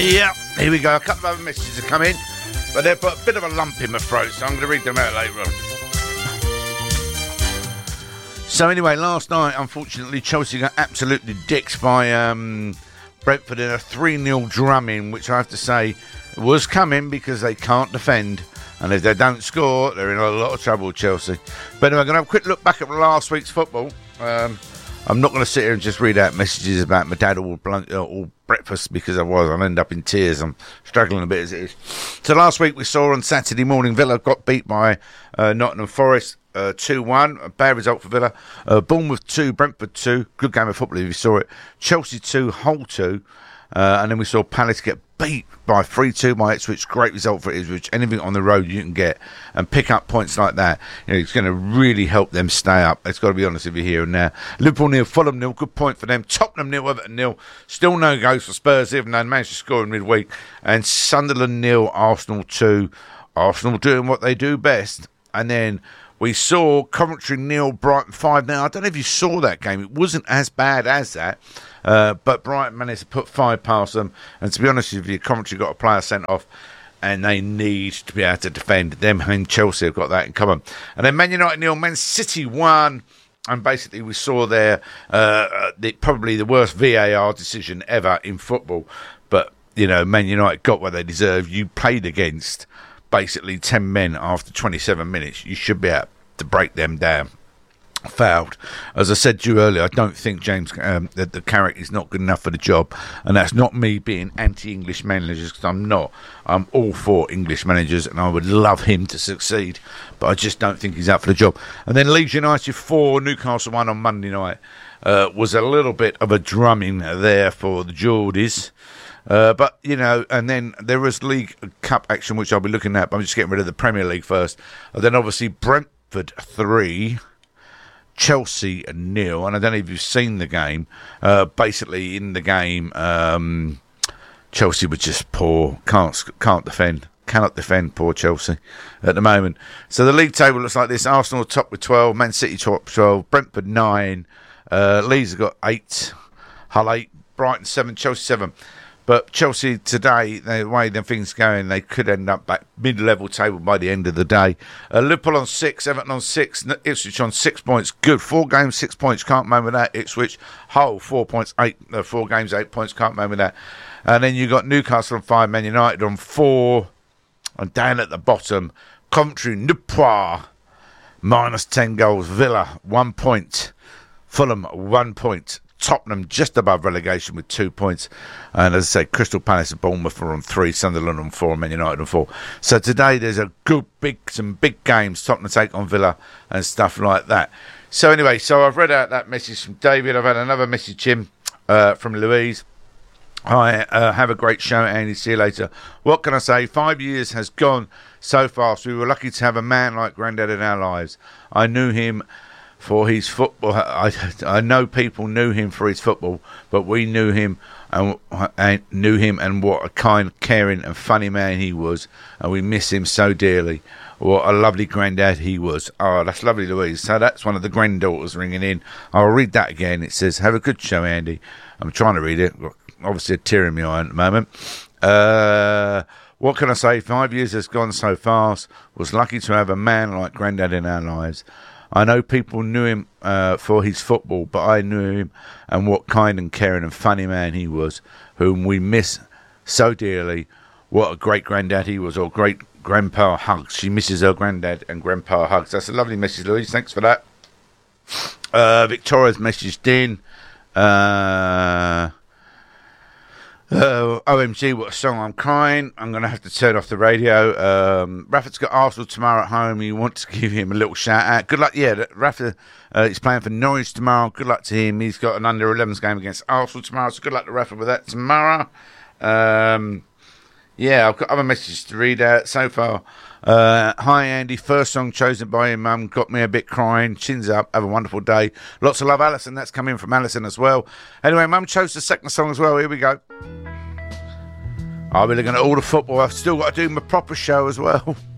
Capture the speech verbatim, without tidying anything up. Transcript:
Yeah, here we go. A couple of other messages have come in, but they've got a bit of a lump in my throat, so I'm going to read them out later on. So anyway, last night, unfortunately, Chelsea got absolutely dicked by um, Brentford in a three nil drumming, which I have to say was coming because they can't defend. And if they don't score, they're in a lot of trouble, Chelsea. But anyway, I'm going to have a quick look back at last week's football. Um, I'm not going to sit here and just read out messages about my dad all, blunt, uh, all breakfast, because otherwise I'll end up in tears. I'm struggling a bit as it is. So last week we saw on Saturday morning Villa got beat by uh, Nottingham Forest uh, two one. A bad result for Villa. Uh, Bournemouth two, Brentford two. Good game of football if you saw it. Chelsea two, Hull two. Uh, and then we saw Palace get beat by three two by Ipswich. Great result for Ipswich. Anything on the road you can get and pick up points like that, you know, it's going to really help them stay up. It's got to be honest with you here and now. Liverpool nil, Fulham nil. Good point for them. Tottenham nil, Everton nil. Still no goals for Spurs, even though they managed to score in midweek. And Sunderland nil, Arsenal two. Arsenal doing what they do best. And then we saw Coventry nil, Brighton five. Now, I don't know if you saw that game. It wasn't as bad as that. Uh, but Brighton managed to put five past them. And to be honest with you, Coventry got a player sent off, and they need to be able to defend. Them and Chelsea have got that in common. And then Man United nil, Man City one. And basically we saw there uh, the, probably the worst V A R decision ever in football. But, you know, Man United got what they deserved. You played against basically ten men after twenty-seven minutes. You should be able to break them down. Fouled. As I said to you earlier, I don't think James um, that the Carrick is not good enough for the job, and that's not me being anti-English managers, because I'm not. I'm all for English managers, and I would love him to succeed, but I just don't think he's up for the job. And then Leeds United four, Newcastle one on Monday night. Uh, was a little bit of a drumming there for the Geordies. Uh, but, you know, and then there was League Cup action, which I'll be looking at, but I'm just getting rid of the Premier League first. And then obviously Brentford three, Chelsea nil, and I don't know if you've seen the game. Uh, basically, in the game, um, Chelsea were just poor. Can't can't defend. Cannot defend. Poor Chelsea at the moment. So the league table looks like this: Arsenal top with twelve, Man City top twelve, Brentford nine, uh, Leeds have got eight, Hull eight, Brighton seven, Chelsea seven. But Chelsea today, the way the things going, they could end up back mid-level table by the end of the day. Uh, Liverpool on six, Everton on six, Ipswich on six points. Good. Four games, six points. Can't moan with that. Ipswich, Hull, four points, eight. Uh, four games, eight points. Can't moan with that. And then you got Newcastle on five, Man United on four. And down at the bottom, Coventry, Newport, minus ten goals. Villa, one point. Fulham, one point. Tottenham just above relegation with two points. And as I say, Crystal Palace and Bournemouth are on three, Sunderland on four, Man United on four. So today there's a good, big, some big games. Tottenham take on Villa and stuff like that. So anyway, so I've read out that message from David. I've had another message in uh, from Louise. Hi, uh, have a great show, Andy. See you later. What can I say? Five years has gone so fast. We were lucky to have a man like Grandad in our lives. I knew him for his football. I, I know people knew him for his football, but we knew him and, and knew him and what a kind, caring and funny man he was, and we miss him so dearly. What a lovely granddad he was. Oh, that's lovely, Louise. So that's one of the granddaughters ringing in. I'll read that again. It says, have a good show, Andy. I'm trying to read it. Obviously a tear in my eye at the moment. Uh... What can I say? Five years has gone so fast. Was lucky to have a man like Grandad in our lives. I know people knew him uh, for his football, but I knew him and what kind and caring and funny man he was, whom we miss so dearly. What a great granddad he was, or great grandpa hugs. She misses her granddad and grandpa hugs. That's a lovely message, Louise. Thanks for that. Uh, Victoria's messaged in. Uh... Uh, O M G, what a song, I'm crying. I'm going to have to turn off the radio. Um, Rafa's got Arsenal tomorrow at home. You want to give him a little shout out. Good luck. Yeah, Rafa uh, is playing for Norwich tomorrow. Good luck to him. He's got an under elevens game against Arsenal tomorrow. So good luck to Rafa with that tomorrow. Um, yeah, I've got other messages to read out so far. Uh, hi, Andy. First song chosen by your mum. Got me a bit crying. Chins up. Have a wonderful day. Lots of love, Alison. That's coming from Alison as well. Anyway, mum chose the second song as well. Here we go. I'll be looking at all the football. I've still got to do my proper show as well.